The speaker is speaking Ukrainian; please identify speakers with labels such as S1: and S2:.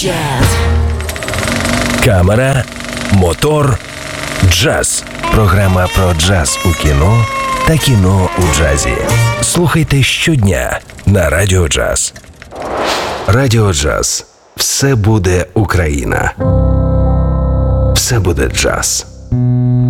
S1: Камера, мотор, джаз. Програма про джаз у кіно та кіно у джазі. Слухайте щодня на Радіо Джаз. Радіо Джаз. Все буде Україна. Все буде джаз.